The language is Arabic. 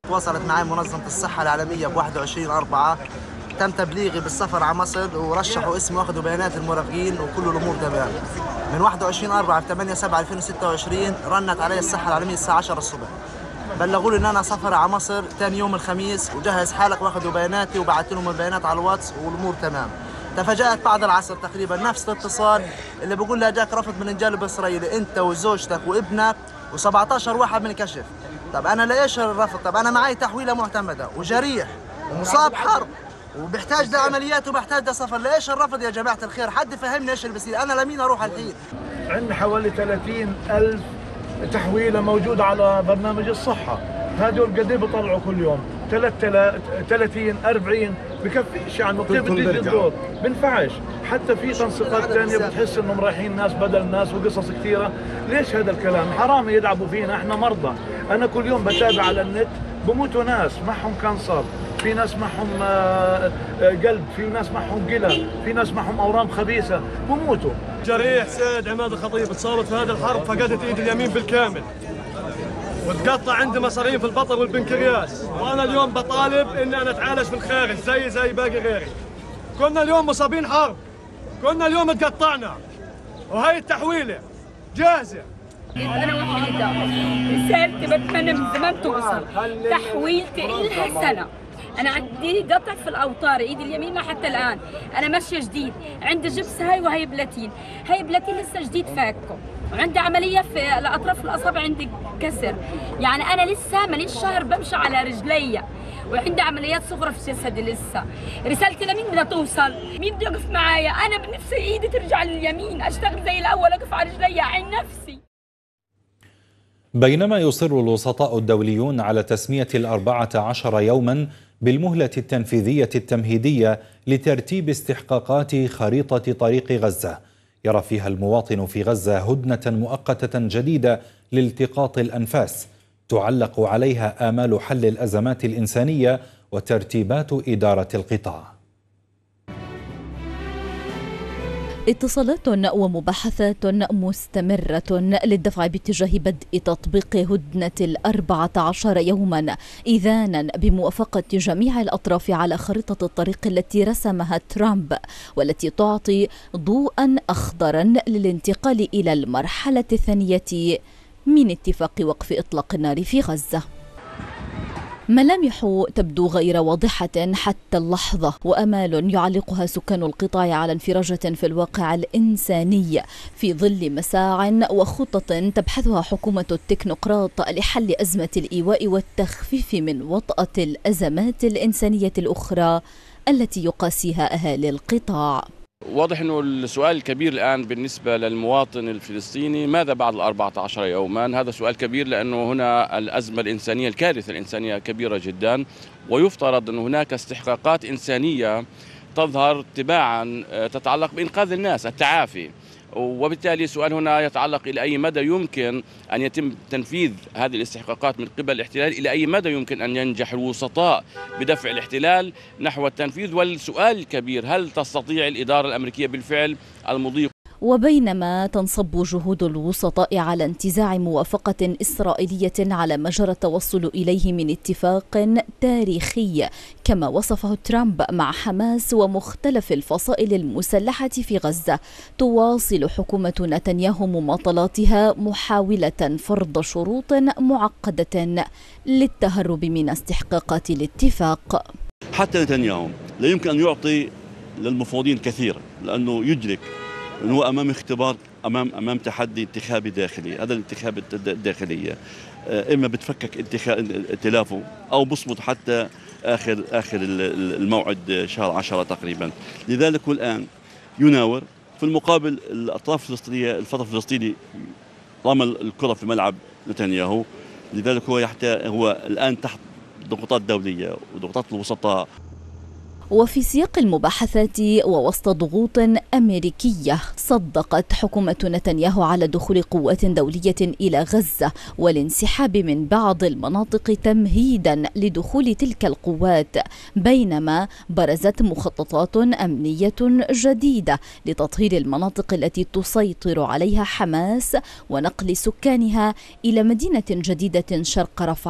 تواصلت معي منظمة الصحة العالمية ب 21/4، تم تبليغي بالسفر على مصر ورشحوا اسمي واخذوا بيانات المرافقين وكل الأمور تمام. من 21/4 ل 8/7/2026 رنت علي الصحة العالمية الساعة 10 الصبح، بلغوا لي ان انا سفر على مصر ثاني يوم الخميس وجهز حالك واخذوا بياناتي وبعثت لهم البيانات على الواتس والامور تمام. تفاجأت بعد العصر تقريبا نفس الاتصال اللي بقول لي جاك رفض من الجانب الاسرائيلي انت وزوجتك وابنك و17 واحد من الكشف. طب انا ليش الرفض؟ طب انا معي تحويله معتمده وجريح ومصاب حرب وبحتاج لعمليات وبحتاج لسفر، ليش الرفض يا جماعه الخير؟ حد فهمني ايش اللي بصير؟ انا لمين اروح الحين؟ عندنا حوالي 30,000 تحويله موجوده على برنامج الصحه، هذول قد ايه بيطلعوا كل يوم؟ 30 40 بكفيش يعني كيف بدي يجي الدور؟ بنفعش. حتى في تنسيقات ثانيه بتحس انهم رايحين ناس بدل ناس وقصص كثيره. ليش هذا الكلام؟ حرام يلعبوا فينا، احنا مرضى. انا كل يوم بتابع على النت بموتوا ناس معهم كانسر، في ناس معهم قلب، في ناس معهم قلب، في ناس معهم اورام خبيثه بموتوا. جريح سيد عماد الخطيب اتصابت في هذه الحرب، فقدت ايدي اليمين بالكامل وتقطع عندي مصارين في البطن والبنكرياس، وانا اليوم بطالب اني انا اتعالج في الخارج زي باقي غيري. كنا اليوم مصابين حرب، كنا اليوم تقطعنا، وهي التحويله جاهزه. انا وحيده رسالتي بتمنى من زمان توصل، تحويلتي إلها سنه، انا عندي قطع في الاوتار ايدي اليمين حتى الان، انا ماشيه جديد، عندي جبس هاي وهي بلاتين، هي بلاتين لسه جديد فاكه، وعندي عمليه في الاطراف الاصابع عندي كسر، يعني انا لسه ماليش شهر بمشي على رجلي، وعندي عمليات صغرى في جسدي لسه. رسالتي لمين بدها توصل؟ مين بده يقف معايا؟ انا بنفسي ايدي ترجع لليمين، اشتغل زي الاول، اقف على رجلي، اعين نفسي. بينما يصر الوسطاء الدوليون على تسمية 14 يوما بالمهلة التنفيذية التمهيدية لترتيب استحقاقات خريطة طريق غزة، يرى فيها المواطن في غزة هدنة مؤقتة جديدة لالتقاط الأنفاس تعلق عليها آمال حل الأزمات الإنسانية وترتيبات إدارة القطاع. اتصالات ومباحثات مستمرة للدفع باتجاه بدء تطبيق هدنة 14 يوما إذانا بموافقة جميع الأطراف على خريطة الطريق التي رسمها ترامب، والتي تعطي ضوءا أخضرا للانتقال إلى المرحلة الثانية من اتفاق وقف إطلاق النار في غزة. ملامح تبدو غير واضحة حتى اللحظة، وأمال يعلقها سكان القطاع على انفراجة في الواقع الإنساني في ظل مساع وخطط تبحثها حكومة التكنوقراط لحل أزمة الإيواء والتخفيف من وطأة الأزمات الإنسانية الأخرى التي يقاسيها أهالي القطاع. واضح أنه السؤال الكبير الآن بالنسبة للمواطن الفلسطيني ماذا بعد 14 يوما؟ هذا سؤال كبير، لأنه هنا الأزمة الإنسانية، الكارثة الإنسانية كبيرة جدا، ويفترض أن هناك استحقاقات إنسانية تظهر تباعا تتعلق بإنقاذ الناس، التعافي. وبالتالي السؤال هنا يتعلق إلى أي مدى يمكن أن يتم تنفيذ هذه الاستحقاقات من قبل الاحتلال، إلى أي مدى يمكن أن ينجح الوسطاء بدفع الاحتلال نحو التنفيذ. والسؤال الكبير، هل تستطيع الإدارة الأمريكية بالفعل المضي؟ وبينما تنصب جهود الوسطاء على انتزاع موافقة إسرائيلية على ما جرى التوصل إليه من اتفاق تاريخي كما وصفه ترامب مع حماس ومختلف الفصائل المسلحة في غزة، تواصل حكومة نتنياهو مماطلاتها محاولة فرض شروط معقدة للتهرب من استحقاقات الاتفاق. حتى نتنياهو لا يمكن أن يعطي للمفوضين كثير، لأنه يدرك أنه هو أمام اختبار، أمام تحدي انتخابي داخلي. هذا الانتخابات الداخلية إما بتفكك ائتلافه أو بصمت حتى آخر الموعد شهر 10 تقريبا. لذلك هو الآن يناور. في المقابل الأطراف الفلسطينية، الفتح الفلسطيني رمى الكرة في ملعب نتنياهو، لذلك هو الآن تحت ضغوطات دولية وضغوطات الوسطاء. وفي سياق المباحثات ووسط ضغوط أمريكية، صدقت حكومة نتنياهو على دخول قوات دولية إلى غزة والانسحاب من بعض المناطق تمهيدا لدخول تلك القوات، بينما برزت مخططات أمنية جديدة لتطهير المناطق التي تسيطر عليها حماس ونقل سكانها إلى مدينة جديدة شرق رفح